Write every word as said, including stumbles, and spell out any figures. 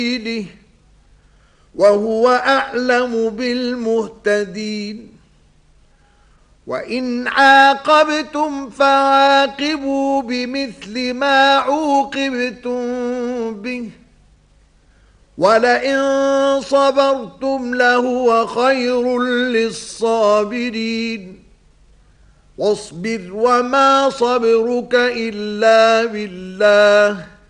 وهو أعلم بالمهتدين وإن عاقبتم فعاقبوا بمثل ما عوقبتم به ولئن صبرتم لهو خير للصابرين واصبر وما صبرك إلا بالله